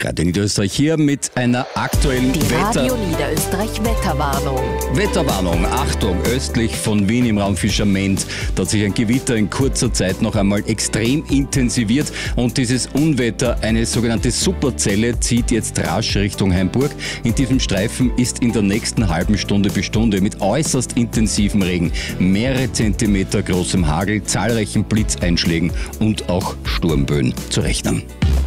Radio Niederösterreich hier mit einer aktuellen Die Radio Niederösterreich Wetterwarnung. Wetterwarnung. Achtung, östlich von Wien im Raum Fischerment, da hat sich ein Gewitter in kurzer Zeit noch einmal extrem intensiviert und dieses Unwetter, eine sogenannte Superzelle, zieht jetzt rasch Richtung Hainburg. In diesem Streifen ist in der nächsten halben Stunde bis Stunde mit äußerst intensivem Regen, mehrere Zentimeter großem Hagel, zahlreichen Blitzeinschlägen und auch Sturmböen zu rechnen.